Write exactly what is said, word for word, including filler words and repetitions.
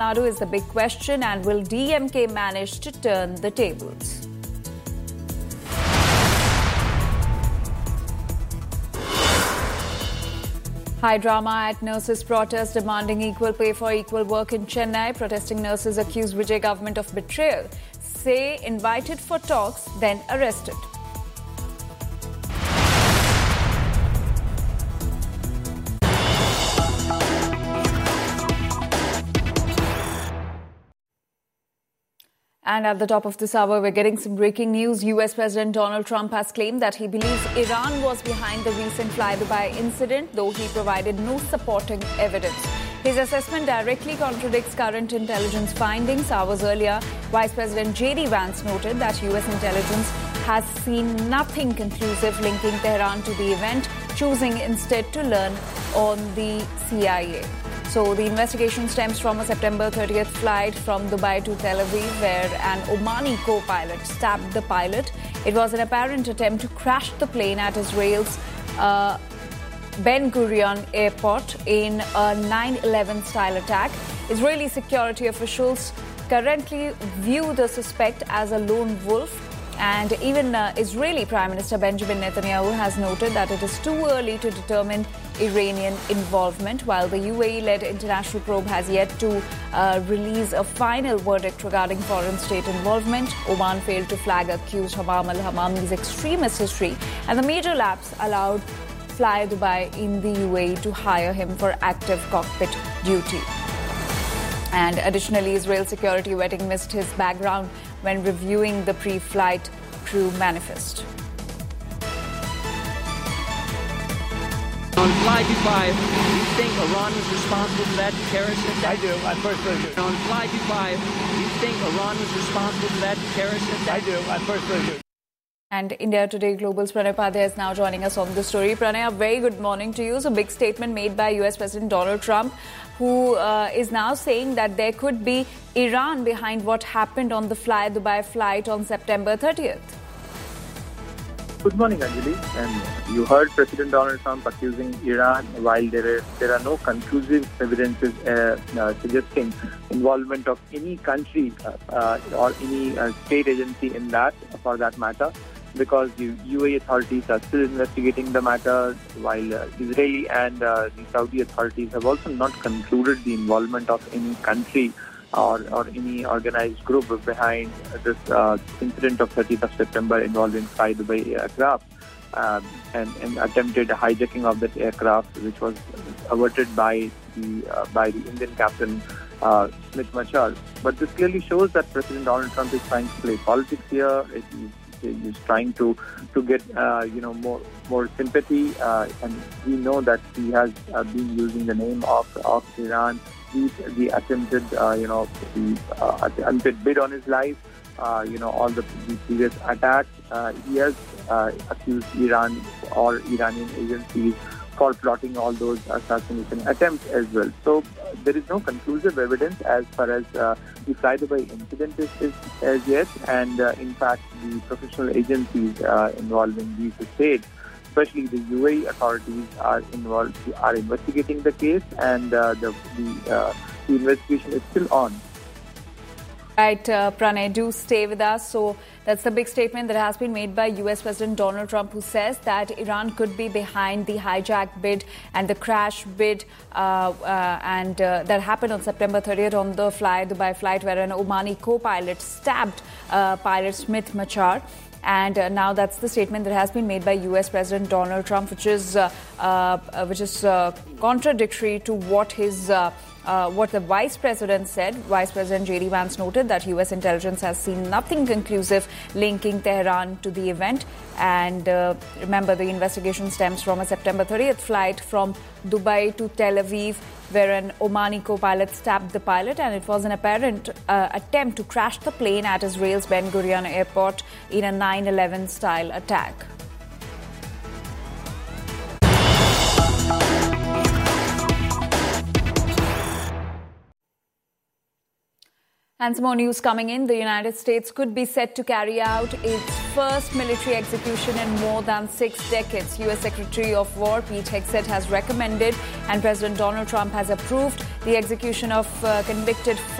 Nadu is the big question, and will D M K manage to turn the tables? High drama at nurses' protest demanding equal pay for equal work in Chennai. Protesting nurses accuse Vijay government of betrayal. Say invited for talks, then arrested. And at the top of this hour, we're getting some breaking news. U S President Donald Trump has claimed that he believes Iran was behind the recent Fly Dubai incident, though he provided no supporting evidence. His assessment directly contradicts current intelligence findings. Hours earlier, Vice President J D Vance noted that U S intelligence has seen nothing conclusive linking Tehran to the event, choosing instead to learn on the C I A. So the investigation stems from a September thirtieth flight from Dubai to Tel Aviv, where an Omani co-pilot stabbed the pilot. It was an apparent attempt to crash the plane at Israel's uh, Ben Gurion airport in a nine eleven style attack. Israeli security officials currently view the suspect as a lone wolf. And even uh, Israeli Prime Minister Benjamin Netanyahu has noted that it is too early to determine Iranian involvement, while the U A E-led international probe has yet to uh, release a final verdict regarding foreign state involvement. Oman failed to flag accused Hammam al-Hammami's extremist history, and the major labs allowed Fly Dubai in the U A E to hire him for active cockpit duty. And additionally, Israel security vetting missed his background when reviewing the pre-flight crew manifest. On Fly Dubai, do you think Iran was responsible for that terrorist attack? I do. I personally do. On Fly Dubai, do you think Iran was responsible for that terrorist attack? I do. I personally do. And India Today Global's Pranay Upadhyay is now joining us on the story. Pranay, a very good morning to you. So, big statement made by U S President Donald Trump, who uh, is now saying that there could be Iran behind what happened on the Fly Dubai flight on September thirtieth. Good morning, Anjali. And you heard President Donald Trump accusing Iran, while there are, there are no conclusive evidences uh, uh, suggesting involvement of any country uh, uh, or any uh, state agency in that, for that matter, because the U A E authorities are still investigating the matter, while uh, Israeli and uh, the Saudi authorities have also not concluded the involvement of any country or, or any organized group behind this uh, incident of thirtieth of September involving Fly Dubai aircraft um, and, and attempted hijacking of that aircraft, which was averted by the uh, by the Indian captain uh, Smith Machar. But this clearly shows that President Donald Trump is trying to play politics here. It is, He's trying to to get uh, you know more more sympathy, uh, and we know that he has uh, been using the name of of Iran, the, the attempted uh, you know the uh, attempted bid on his life, uh, you know all the, the previous attacks. Uh, he has uh, accused Iran or Iranian agencies for plotting all those assassination attempts as well. So uh, there is no conclusive evidence as far as uh, the Fly Dubai incident is, is as yet, and uh, in fact the professional agencies uh, involving these states, especially the U A E authorities, are involved, are investigating the case, and uh, the the, uh, the investigation is still on. Right, uh, Pranay, do stay with us. So that's the big statement that has been made by U S President Donald Trump, who says that Iran could be behind the hijack bid and the crash bid uh, uh, and uh, that happened on September thirtieth on the Fly Dubai flight, where an Omani co-pilot stabbed uh, pilot Smith Machar. And uh, now that's the statement that has been made by U S President Donald Trump, which is uh, uh, which is uh, contradictory to what his uh, uh, what the Vice President said. Vice President J D Vance noted that U S intelligence has seen nothing conclusive linking Tehran to the event. And uh, remember, the investigation stems from a September thirtieth flight from Dubai to Tel Aviv, where an Omani co-pilot stabbed the pilot, and it was an apparent uh, attempt to crash the plane at Israel's Ben Gurion airport in a nine eleven style attack. And some more news coming in. The United States could be set to carry out its first military execution in more than six decades. U S Secretary of War Pete Hegseth has recommended, and President Donald Trump has approved, the execution of uh, convicted